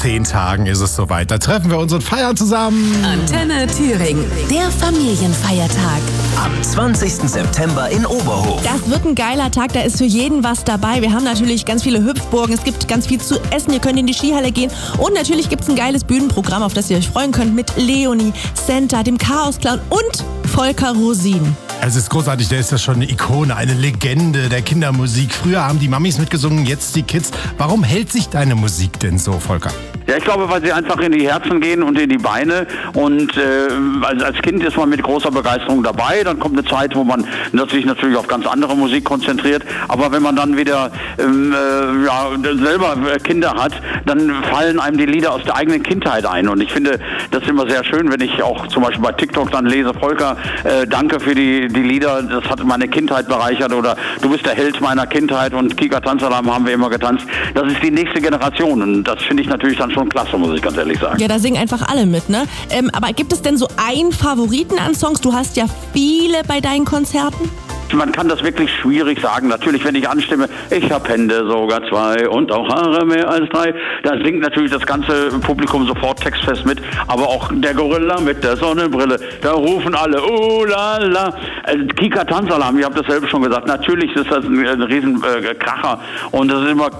10 Tagen ist es soweit. Da treffen wir uns und feiern zusammen. Antenne Thüringen, der Familienfeiertag. Am 20. September in Oberhof. Das wird ein geiler Tag, da ist für jeden was dabei. Wir haben natürlich ganz viele Hüpfburgen, es gibt ganz viel zu essen, ihr könnt in die Skihalle gehen und natürlich gibt es ein geiles Bühnenprogramm, auf das ihr euch freuen könnt mit Leonie, Senta, dem Chaos-Clown und Volker Rosin. Es ist großartig, der ist ja schon eine Ikone, eine Legende der Kindermusik. Früher haben die Mamis mitgesungen, jetzt die Kids. Warum hält sich deine Musik denn so, Volker? Ja, ich glaube, weil sie einfach in die Herzen gehen und in die Beine. Und als Kind ist man mit großer Begeisterung dabei. Dann kommt eine Zeit, wo man sich natürlich auf ganz andere Musik konzentriert. Aber wenn man dann wieder selber Kinder hat, dann fallen einem die Lieder aus der eigenen Kindheit ein. Und ich finde das immer sehr schön, wenn ich auch zum Beispiel bei TikTok dann lese, Volker, danke für die Lieder, das hat meine Kindheit bereichert. Oder du bist der Held meiner Kindheit und Kika Tanzalam haben wir immer getanzt. Das ist die nächste Generation. Und das finde ich natürlich dann schon klasse, muss ich ganz ehrlich sagen. Ja, da singen einfach alle mit, ne? Aber gibt es denn so einen Favoriten an Songs? Du hast ja viele bei deinen Konzerten. Man kann das wirklich schwierig sagen. Natürlich, wenn ich anstimme, ich hab Hände sogar 2 und auch Haare mehr als 3, da singt natürlich das ganze Publikum sofort textfest mit. Aber auch der Gorilla mit der Sonnenbrille, da rufen alle, oh la la. Kika Tanzalam, ich habe dasselbe schon gesagt. Natürlich ist das ein riesen Kracher und das ist immer